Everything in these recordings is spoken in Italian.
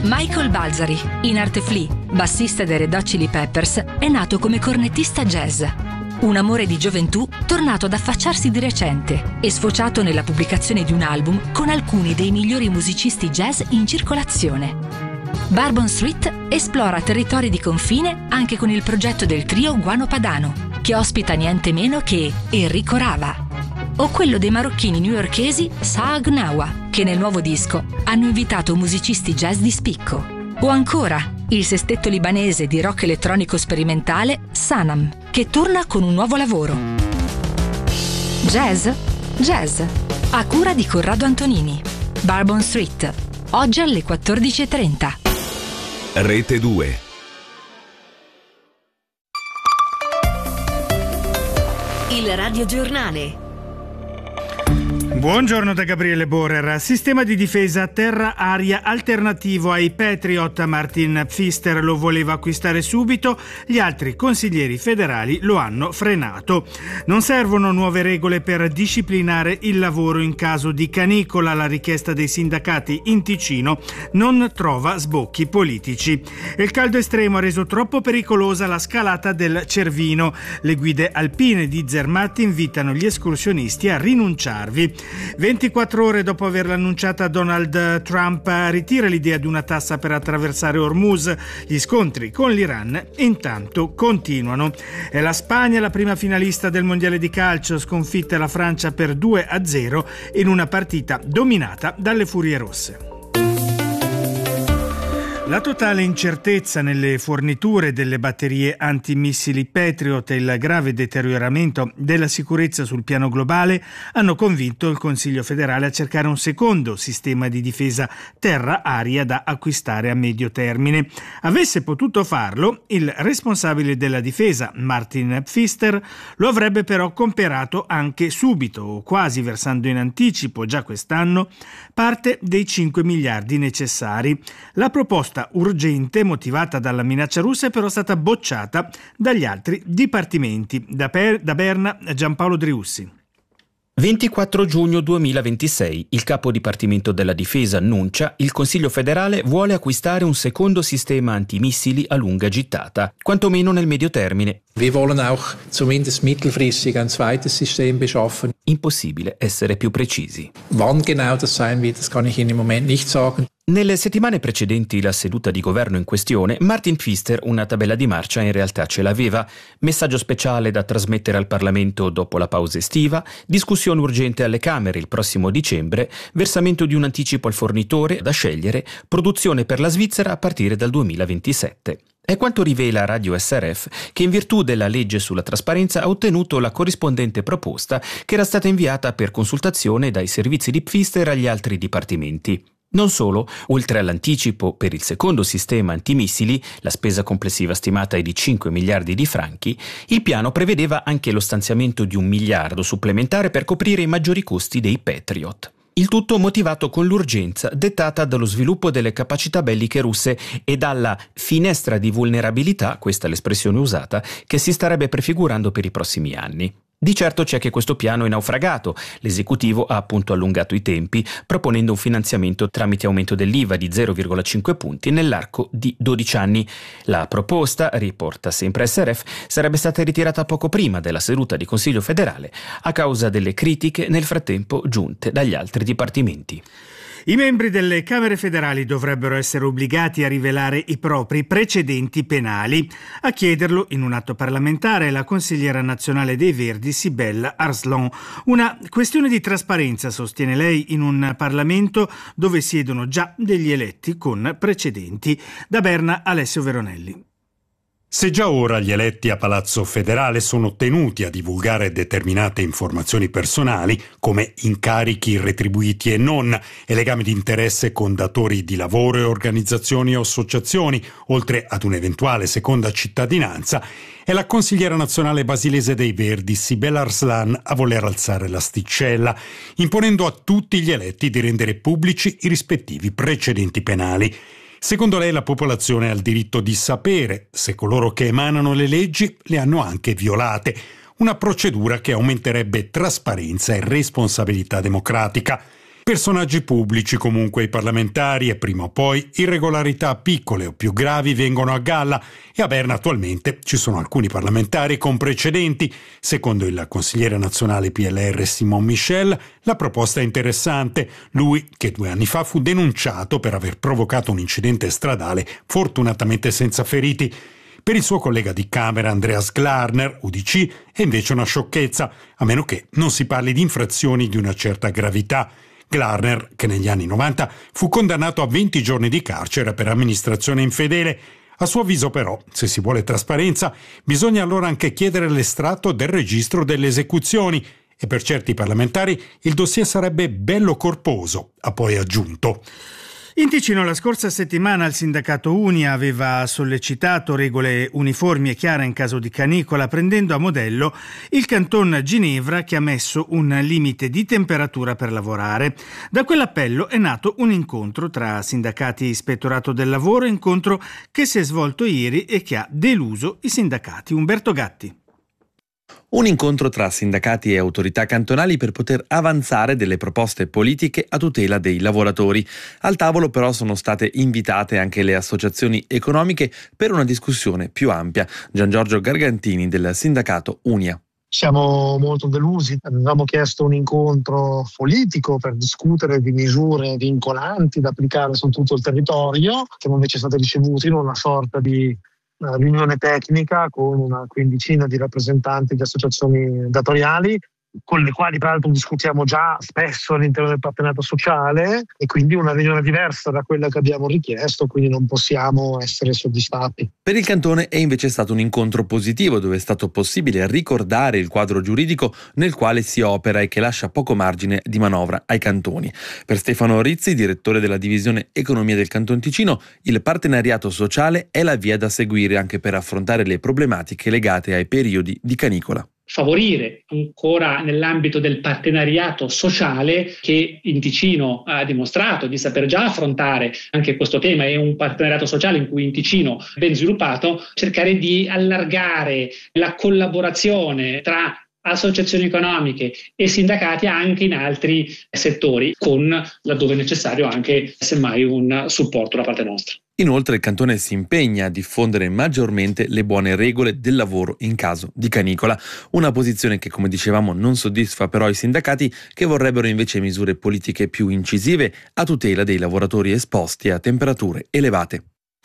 Michael Balzari, in arte Flea, bassista dei Red Hot Chili Peppers, è nato come cornettista jazz. Un amore di gioventù tornato ad affacciarsi di recente e sfociato nella pubblicazione di un album con alcuni dei migliori musicisti jazz in circolazione. Bourbon Street esplora territori di confine anche con il progetto del trio Guano Padano, che ospita niente meno che Enrico Rava. O quello dei marocchini newyorkesi Saag Nawa, che nel nuovo disco hanno invitato musicisti jazz di spicco. O ancora il sestetto libanese di rock elettronico sperimentale Sanam, che torna con un nuovo lavoro. Jazz, a cura di Corrado Antonini. Bourbon Street, oggi alle 14:30. Rete 2. Il radiogiornale. Buongiorno da Gabriele Borer. Sistema di difesa terra-aria alternativo ai Patriot. Martin Pfister lo voleva acquistare subito, gli altri consiglieri federali lo hanno frenato. Non servono nuove regole per disciplinare il lavoro in caso di canicola. La richiesta dei sindacati in Ticino non trova sbocchi politici. Il caldo estremo ha reso troppo pericolosa la scalata del Cervino. Le guide alpine di Zermatt invitano gli escursionisti a rinunciarvi. 24 ore dopo averla annunciata, Donald Trump ritira l'idea di una tassa per attraversare Hormuz. Gli scontri con l'Iran intanto continuano. È la Spagna la prima finalista del mondiale di calcio, sconfitta la Francia per 2-0 in una partita dominata dalle Furie Rosse. La totale incertezza nelle forniture delle batterie antimissili Patriot e il grave deterioramento della sicurezza sul piano globale hanno convinto il Consiglio federale a cercare un secondo sistema di difesa terra-aria da acquistare a medio termine. Avesse potuto farlo, il responsabile della difesa, Martin Pfister, lo avrebbe però comperato anche subito, o quasi versando in anticipo già quest'anno, parte dei 5 miliardi necessari. La proposta urgente, motivata dalla minaccia russa, è però stata bocciata dagli altri dipartimenti. Da Berna, Giampaolo Driussi. 24 giugno 2026, il capo dipartimento della difesa annuncia: il Consiglio federale vuole acquistare un secondo sistema antimissili a lunga gittata, quantomeno nel medio termine. Wir wollen auch zumindest mittelfristig ein zweites System beschaffen. Impossibile essere più precisi. Wann genau das sein wird, das kann ich Ihnen im Moment nicht sagen. Nelle settimane precedenti la seduta di governo in questione, Martin Pfister una tabella di marcia in realtà ce l'aveva. Messaggio speciale da trasmettere al Parlamento dopo la pausa estiva, discussione urgente alle Camere il prossimo dicembre, versamento di un anticipo al fornitore da scegliere, produzione per la Svizzera a partire dal 2027. È quanto rivela Radio SRF, che in virtù della legge sulla trasparenza ha ottenuto la corrispondente proposta che era stata inviata per consultazione dai servizi di Pfister agli altri dipartimenti. Non solo, oltre all'anticipo per il secondo sistema antimissili, la spesa complessiva stimata è di 5 miliardi di franchi, il piano prevedeva anche lo stanziamento di 1 miliardo supplementare per coprire i maggiori costi dei Patriot. Il tutto motivato con l'urgenza dettata dallo sviluppo delle capacità belliche russe e dalla finestra di vulnerabilità, questa è l'espressione usata, che si starebbe prefigurando per i prossimi anni. Di certo c'è che questo piano è naufragato. L'esecutivo ha appunto allungato i tempi, proponendo un finanziamento tramite aumento dell'IVA di 0,5 punti nell'arco di 12 anni. La proposta, riporta sempre SRF, sarebbe stata ritirata poco prima della seduta di Consiglio federale a causa delle critiche nel frattempo giunte dagli altri dipartimenti. I membri delle Camere federali dovrebbero essere obbligati a rivelare i propri precedenti penali. A chiederlo in un atto parlamentare è la consigliera nazionale dei Verdi Sibel Arslan. Una questione di trasparenza, sostiene lei, in un Parlamento dove siedono già degli eletti con precedenti. Da Berna, Alessio Veronelli. Se già ora gli eletti a Palazzo Federale sono tenuti a divulgare determinate informazioni personali, come incarichi retribuiti e non, e legami di interesse con datori di lavoro e organizzazioni o associazioni, oltre ad un'eventuale seconda cittadinanza, è la consigliera nazionale basilese dei Verdi, Sibel Arslan, a voler alzare l'asticella, imponendo a tutti gli eletti di rendere pubblici i rispettivi precedenti penali. Secondo lei la popolazione ha il diritto di sapere se coloro che emanano le leggi le hanno anche violate, una procedura che aumenterebbe trasparenza e responsabilità democratica. Personaggi pubblici comunque i parlamentari, e prima o poi irregolarità piccole o più gravi vengono a galla, e a Berna attualmente ci sono alcuni parlamentari con precedenti. Secondo il consigliere nazionale PLR Simon Michel, la proposta è interessante. Lui, che 2 anni fa fu denunciato per aver provocato un incidente stradale, fortunatamente senza feriti. Per il suo collega di Camera Andreas Glarner, UDC, è invece una sciocchezza, a meno che non si parli di infrazioni di una certa gravità. Glarner, che negli anni 90 fu condannato a 20 giorni di carcere per amministrazione infedele. A suo avviso però, se si vuole trasparenza, bisogna allora anche chiedere l'estratto del registro delle esecuzioni, e per certi parlamentari il dossier sarebbe bello corposo, ha poi aggiunto. In Ticino la scorsa settimana il sindacato Unia aveva sollecitato regole uniformi e chiare in caso di canicola, prendendo a modello il canton Ginevra, che ha messo un limite di temperatura per lavorare. Da quell'appello è nato un incontro tra sindacati e ispettorato del lavoro, incontro che si è svolto ieri e che ha deluso i sindacati. Umberto Gatti. Un incontro tra sindacati e autorità cantonali per poter avanzare delle proposte politiche a tutela dei lavoratori. Al tavolo però sono state invitate anche le associazioni economiche per una discussione più ampia. Gian Giorgio Gargantini del sindacato Unia. Siamo molto delusi, avevamo chiesto un incontro politico per discutere di misure vincolanti da applicare su tutto il territorio, siamo invece stati ricevuti in una sorta di riunione tecnica con una quindicina di rappresentanti di associazioni datoriali, con le quali tra l'altro discutiamo già spesso all'interno del partenariato sociale, e quindi una riunione diversa da quella che abbiamo richiesto, quindi non possiamo essere soddisfatti. Per il cantone è invece stato un incontro positivo, dove è stato possibile ricordare il quadro giuridico nel quale si opera e che lascia poco margine di manovra ai cantoni. Per Stefano Rizzi, direttore della divisione economia del Canton Ticino, il partenariato sociale è la via da seguire anche per affrontare le problematiche legate ai periodi di canicola. Favorire ancora nell'ambito del partenariato sociale, che in Ticino ha dimostrato di saper già affrontare anche questo tema. È un partenariato sociale in cui in Ticino è ben sviluppato, cercare di allargare la collaborazione tra associazioni economiche e sindacati anche in altri settori, con, laddove necessario, anche semmai un supporto da parte nostra. Inoltre il cantone si impegna a diffondere maggiormente le buone regole del lavoro in caso di canicola, una posizione che, come dicevamo, non soddisfa però i sindacati, che vorrebbero invece misure politiche più incisive a tutela dei lavoratori esposti a temperature elevate.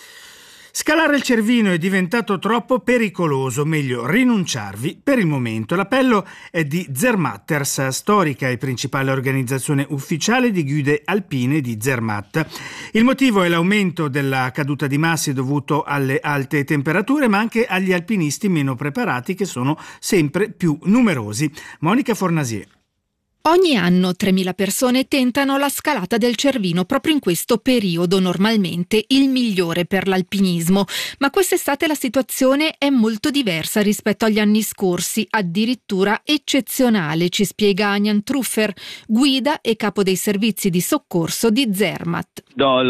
Scalare il Cervino è diventato troppo pericoloso, meglio rinunciarvi per il momento. L'appello è di Zermatters, storica e principale organizzazione ufficiale di guide alpine di Zermatt. Il motivo è l'aumento della caduta di massi dovuto alle alte temperature, ma anche agli alpinisti meno preparati, che sono sempre più numerosi. Monica Fornasier. Ogni anno 3.000 persone tentano la scalata del Cervino proprio in questo periodo, normalmente il migliore per l'alpinismo. Ma quest'estate la situazione è molto diversa rispetto agli anni scorsi, addirittura eccezionale, ci spiega Agnan Truffer, guida e capo dei servizi di soccorso di Zermatt.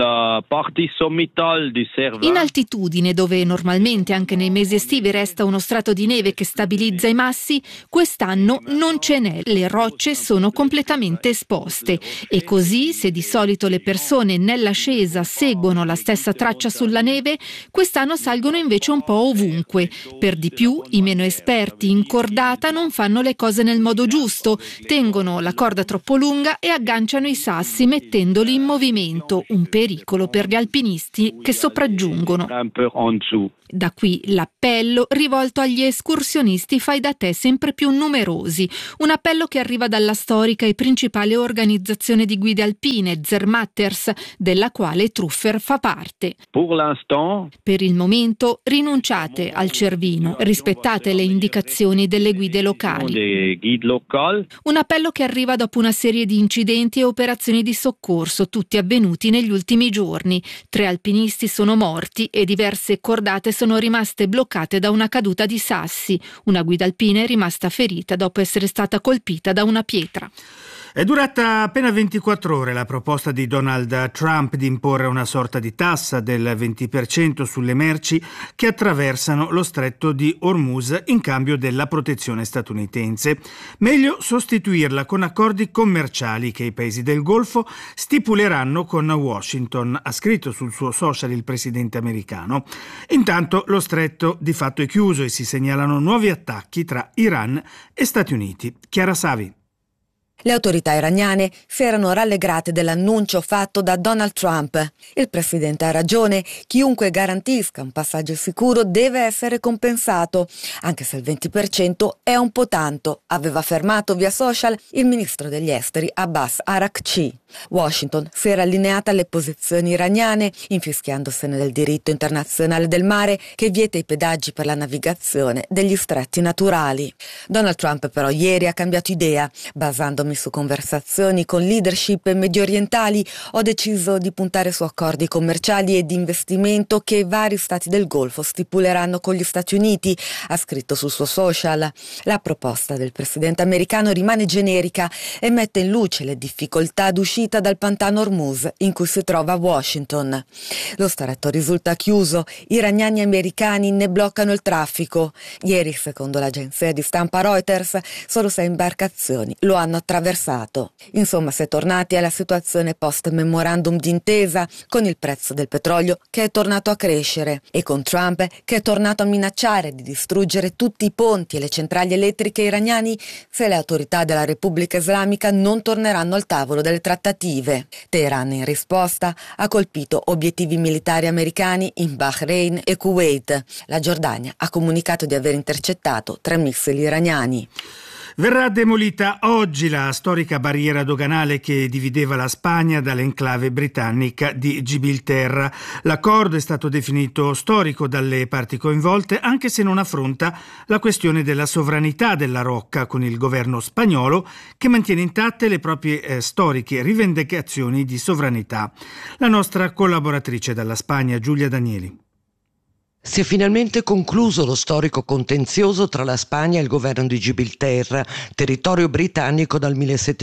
In altitudine, dove normalmente anche nei mesi estivi resta uno strato di neve che stabilizza i massi, quest'anno non ce n'è. Le rocce sono completamente esposte, e così, se di solito le persone nell'ascesa seguono la stessa traccia sulla neve, quest'anno salgono invece un po' ovunque. Per di più, i meno esperti in cordata non fanno le cose nel modo giusto, tengono la corda troppo lunga e agganciano i sassi mettendoli in movimento, un pericolo per gli alpinisti che sopraggiungono. Da qui l'appello rivolto agli escursionisti fai da te sempre più numerosi, un appello che arriva dalla storica e principale organizzazione di guide alpine, Zermatters, della quale Truffer fa parte. Per il momento rinunciate al Cervino, rispettate le indicazioni delle guide locali. Un appello che arriva dopo una serie di incidenti e operazioni di soccorso, tutti avvenuti negli ultimi giorni. 3 alpinisti sono morti e diverse cordate sono rimaste bloccate da una caduta di sassi. Una guida alpina è rimasta ferita dopo essere stata colpita da una pietra. È durata appena 24 ore la proposta di Donald Trump di imporre una sorta di tassa del 20% sulle merci che attraversano lo stretto di Hormuz in cambio della protezione statunitense. Meglio sostituirla con accordi commerciali che i paesi del Golfo stipuleranno con Washington, ha scritto sul suo social il presidente americano. Intanto lo stretto di fatto è chiuso e si segnalano nuovi attacchi tra Iran e Stati Uniti. Chiara Savi. Le autorità iraniane si erano rallegrate dell'annuncio fatto da Donald Trump. Il presidente ha ragione, chiunque garantisca un passaggio sicuro deve essere compensato, anche se il 20% è un po' tanto, aveva affermato via social il ministro degli esteri Abbas Araghchi. Washington si era allineata alle posizioni iraniane, infischiandosene del diritto internazionale del mare che vieta i pedaggi per la navigazione degli stretti naturali. Donald Trump però ieri ha cambiato idea, basandomi su conversazioni con leadership mediorientali, ho deciso di puntare su accordi commerciali e di investimento che vari stati del Golfo stipuleranno con gli Stati Uniti, ha scritto sul suo social. La proposta del presidente americano rimane generica e mette in luce le difficoltà d'uscita dal pantano Hormuz in cui si trova Washington. Lo stretto risulta chiuso, iraniani e americani ne bloccano il traffico. Ieri, secondo l'agenzia di stampa Reuters, solo 6 imbarcazioni lo hanno attraversato. Insomma, si è tornati alla situazione post memorandum d'intesa, con il prezzo del petrolio che è tornato a crescere e con Trump che è tornato a minacciare di distruggere tutti i ponti e le centrali elettriche iraniani se le autorità della Repubblica Islamica non torneranno al tavolo delle trattative. Teheran in risposta ha colpito obiettivi militari americani in Bahrain e Kuwait. La Giordania ha comunicato di aver intercettato 3 missili iraniani. Verrà demolita oggi la storica barriera doganale che divideva la Spagna dall'enclave britannica di Gibilterra. L'accordo è stato definito storico dalle parti coinvolte, anche se non affronta la questione della sovranità della rocca, con il governo spagnolo che mantiene intatte le proprie storiche rivendicazioni di sovranità. La nostra collaboratrice dalla Spagna, Giulia Danieli. Si è finalmente concluso lo storico contenzioso tra la Spagna e il governo di Gibilterra, territorio britannico dal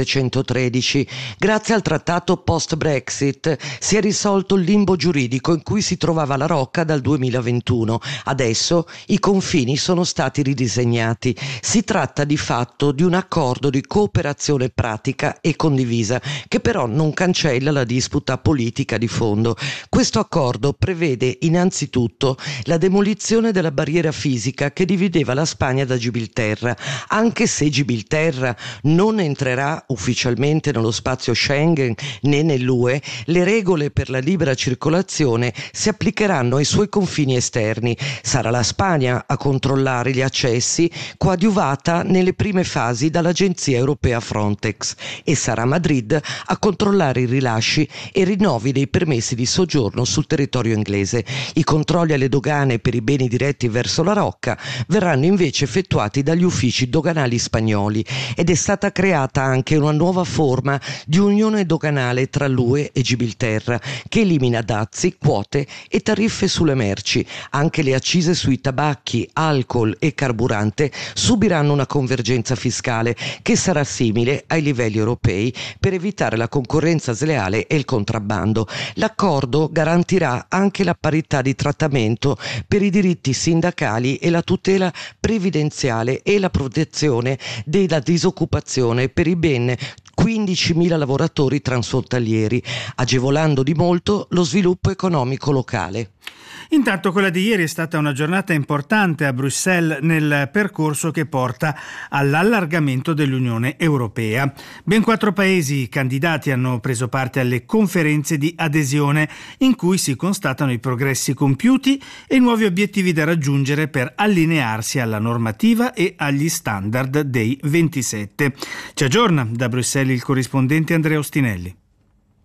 1713. Grazie al trattato post-Brexit si è risolto il limbo giuridico in cui si trovava la rocca dal 2021. Adesso i confini sono stati ridisegnati. Si tratta di fatto di un accordo di cooperazione pratica e condivisa, che però non cancella la disputa politica di fondo. Questo accordo prevede innanzitutto la demolizione della barriera fisica che divideva la Spagna da Gibilterra. Anche se Gibilterra non entrerà ufficialmente nello spazio Schengen né nell'UE, le regole per la libera circolazione si applicheranno ai suoi confini esterni. Sarà la Spagna a controllare gli accessi, coadiuvata nelle prime fasi dall'agenzia europea Frontex, e sarà Madrid a controllare i rilasci e rinnovi dei permessi di soggiorno sul territorio inglese. I controlli alle dogane per i beni diretti verso la rocca verranno invece effettuati dagli uffici doganali spagnoli, ed è stata creata anche una nuova forma di unione doganale tra l'UE e Gibilterra che elimina dazi, quote e tariffe sulle merci. Anche le accise sui tabacchi, alcol e carburante subiranno una convergenza fiscale che sarà simile ai livelli europei per evitare la concorrenza sleale e il contrabbando. L'accordo garantirà anche la parità di trattamento per i diritti sindacali e la tutela previdenziale e la protezione della disoccupazione per i ben 15.000 lavoratori transfrontalieri, agevolando di molto lo sviluppo economico locale. Intanto quella di ieri è stata una giornata importante a Bruxelles nel percorso che porta all'allargamento dell'Unione Europea. Ben 4 paesi candidati hanno preso parte alle conferenze di adesione in cui si constatano i progressi compiuti e i nuovi obiettivi da raggiungere per allinearsi alla normativa e agli standard dei 27. Ci aggiorna da Bruxelles il corrispondente Andrea Ostinelli.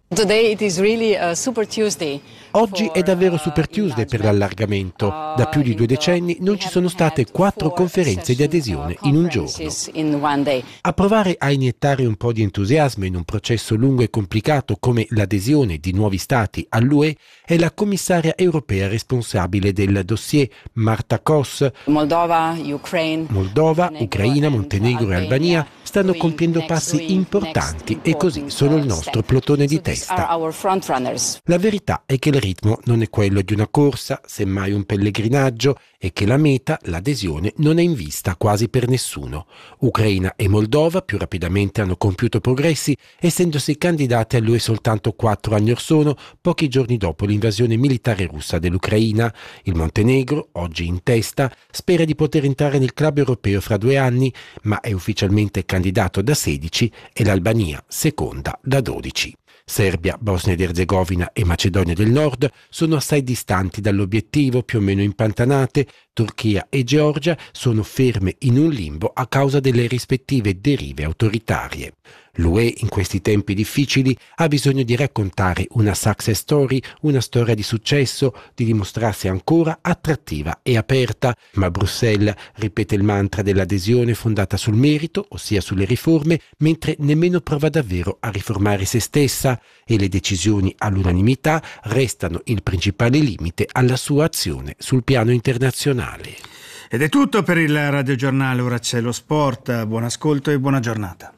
Oggi è davvero Super Tuesday per l'allargamento. Da più di 2 decenni non ci sono state 4 conferenze di adesione in un giorno. A provare a iniettare un po' di entusiasmo in un processo lungo e complicato come l'adesione di nuovi stati all'UE è la commissaria europea responsabile del dossier Marta Kos. Moldova, Ucraina, Montenegro e Albania stanno compiendo passi importanti e così sono il nostro plotone di testa. La verità è che il ritmo non è quello di una corsa, semmai un pellegrinaggio, e che la meta, l'adesione, non è in vista quasi per nessuno. Ucraina e Moldova più rapidamente hanno compiuto progressi, essendosi candidate all'UE soltanto 4 anni or sono, pochi giorni dopo l'invasione militare russa dell'Ucraina. Il Montenegro, oggi in testa, spera di poter entrare nel club europeo fra 2 anni, ma è ufficialmente candidato da 16 e l'Albania seconda da 12. Serbia, Bosnia ed Erzegovina e Macedonia del Nord sono assai distanti dall'obiettivo, più o meno impantanate. Turchia e Georgia sono ferme in un limbo a causa delle rispettive derive autoritarie. L'UE in questi tempi difficili ha bisogno di raccontare una success story, una storia di successo, di dimostrarsi ancora attrattiva e aperta, ma Bruxelles ripete il mantra dell'adesione fondata sul merito, ossia sulle riforme, mentre nemmeno prova davvero a riformare se stessa, e le decisioni all'unanimità restano il principale limite alla sua azione sul piano internazionale. Ed è tutto per il radiogiornale, ora c'è lo sport. Buon ascolto e buona giornata.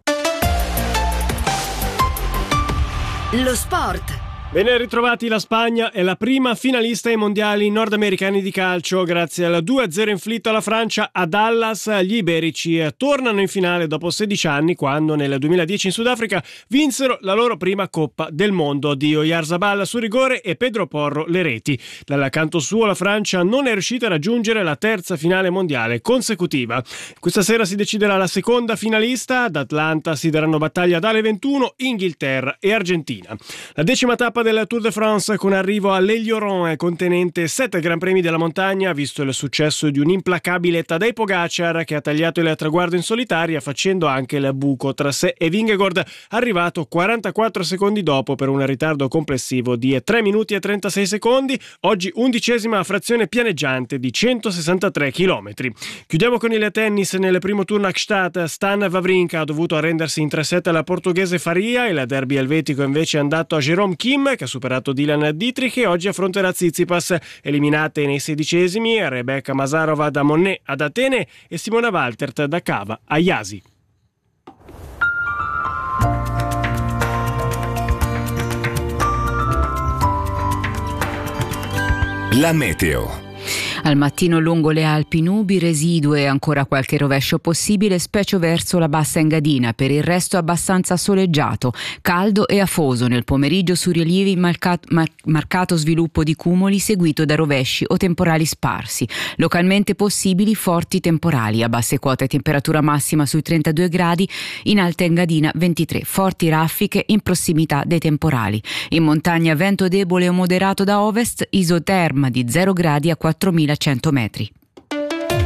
Lo sport. Ben ritrovati, la Spagna è la prima finalista ai mondiali nordamericani di calcio. Grazie al 2-0 inflitto alla Francia a Dallas, gli iberici tornano in finale dopo 16 anni, quando nel 2010 in Sudafrica vinsero la loro prima Coppa del Mondo. Di Oyarzabal su rigore e Pedro Porro le reti. Dal canto suo la Francia non è riuscita a raggiungere la terza finale mondiale consecutiva. Questa sera si deciderà la seconda finalista. Ad Atlanta si daranno battaglia dalle 21 Inghilterra e Argentina. La decima tappa del Tour de France, con arrivo a l'Elioron, contenente 7 Gran Premi della montagna, visto il successo di un implacabile Tadej Pogacar, che ha tagliato il traguardo in solitaria facendo anche il buco tra sé e Vingegaard, arrivato 44 secondi dopo per un ritardo complessivo di 3 minuti e 36 secondi, oggi 11ª frazione pianeggiante di 163 km. Chiudiamo con il tennis. Nel primo turno a Gstaad, Stan Wawrinka ha dovuto arrendersi in 3-7 alla portoghese Faria. Il derby elvetico invece è andato a Jérôme Kim, che ha superato Dylan Dietrich e oggi affronterà Tsitsipas. Eliminate nei 16esimi Rebecca Masarova da Monnet ad Atene e Simona Waltert da Cava a Iasi. La meteo. Al mattino lungo le Alpi nubi, residue e ancora qualche rovescio possibile, specie verso la bassa Engadina. Per il resto abbastanza soleggiato, caldo e afoso. Nel pomeriggio su rilievi marcato sviluppo di cumuli seguito da rovesci o temporali sparsi. Localmente possibili forti temporali. A basse quote temperatura massima sui 32 gradi, in alta Engadina 23. Forti raffiche in prossimità dei temporali. In montagna vento debole o moderato da ovest, isoterma di 0 gradi a 4100 metri.